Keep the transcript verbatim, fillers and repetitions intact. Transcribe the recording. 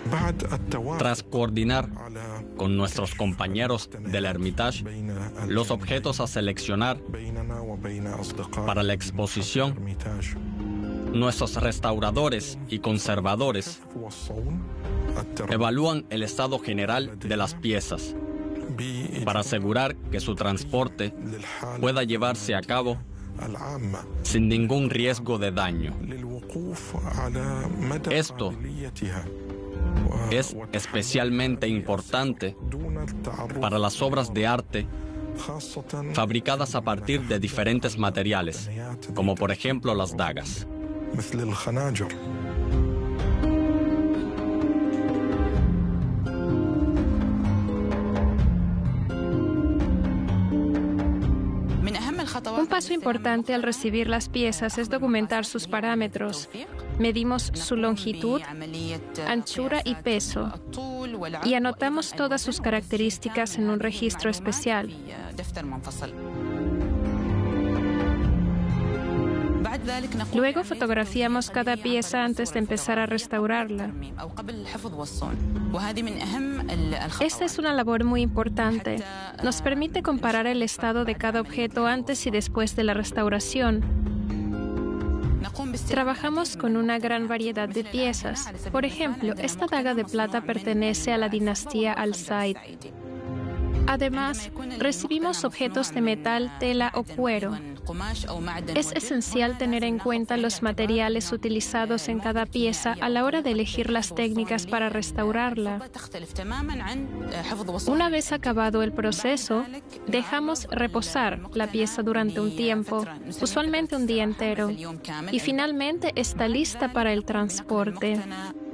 Tras coordinar con nuestros compañeros del Hermitage los objetos a seleccionar para la exposición, nuestros restauradores y conservadores evalúan el estado general de las piezas para asegurar que su transporte pueda llevarse a cabo sin ningún riesgo de daño. Esto es especialmente importante para las obras de arte fabricadas a partir de diferentes materiales, como por ejemplo las dagas. Un paso importante al recibir las piezas es documentar sus parámetros. Medimos su longitud, anchura y peso, y anotamos todas sus características en un registro especial. Luego fotografiamos cada pieza antes de empezar a restaurarla. Esta es una labor muy importante. Nos permite comparar el estado de cada objeto antes y después de la restauración. Trabajamos con una gran variedad de piezas. Por ejemplo, esta daga de plata pertenece a la dinastía Al-Said. Además, recibimos objetos de metal, tela o cuero. Es esencial tener en cuenta los materiales utilizados en cada pieza a la hora de elegir las técnicas para restaurarla. Una vez acabado el proceso, dejamos reposar la pieza durante un tiempo, usualmente un día entero, y finalmente está lista para el transporte.